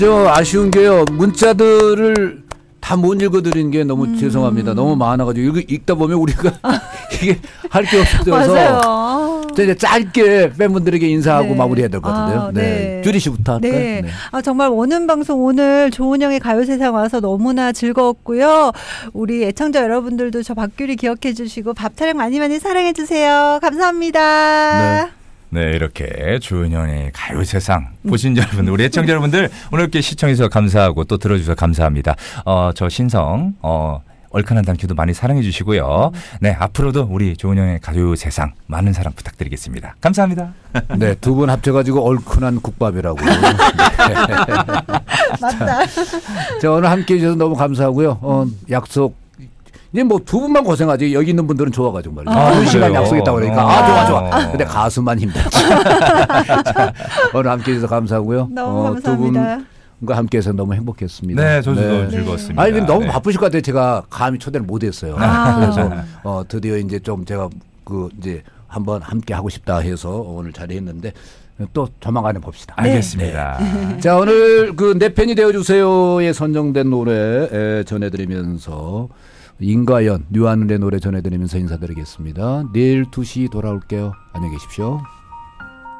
저 아쉬운 게요. 문자들을 다 못 읽어드리는 게 너무 죄송합니다. 너무 많아가지고 읽다 보면 우리가 이게 할 게 없어서 맞아요. 이제 짧게 팬분들에게 인사하고 네. 마무리해야 될 것 같은데요. 네. 주리 씨부터 할까요? 네. 정말 오는 방송 오늘 조은영의 가요세상 와서 너무나 즐거웠고요. 우리 애청자 여러분들도 저 박규리 기억해 주시고 밥타령 많이 많이 사랑해 주세요. 감사합니다. 네, 이렇게 조은영의 가요세상 보신 여러분들, 우리 애청자 여러분들 오늘 이렇게 시청해주셔서 감사하고 또 들어주셔서 감사합니다. 저 신성 얼큰한 단추도 많이 사랑해 주시고요. 네, 앞으로도 우리 조은영의 가요세상 많은 사랑 부탁드리겠습니다. 감사합니다. 네, 두 분 합쳐가지고 얼큰한 국밥이라고. 맞다. 자, 오늘 함께해 주셔서 너무 감사하고요. 약속. 이제 뭐 두 분만 고생하지 여기 있는 분들은 좋아가지고 말이죠. 2시간 약속했다고 그러니까 좋아. 근데 가수만 힘들지. 오늘 함께해 주셔서 감사하고요. 너무 감사합니다. 두 분과 함께해서 너무 행복했습니다. 네, 저도 너무 즐거웠습니다. 아니, 근데 너무 네. 바쁘실 것 같아요. 제가 감히 초대를 못했어요. 그래서 드디어 이제 좀 제가 이제 한번 함께 하고 싶다 해서 오늘 자리했는데 또 조만간에 봅시다. 알겠습니다. 네. 자, 오늘 내 팬이 되어주세요에 선정된 노래 전해드리면서 임가연, 류하늘의 노래 전해드리면서 인사드리겠습니다. 내일 2시 돌아올게요. 안녕히 계십시오.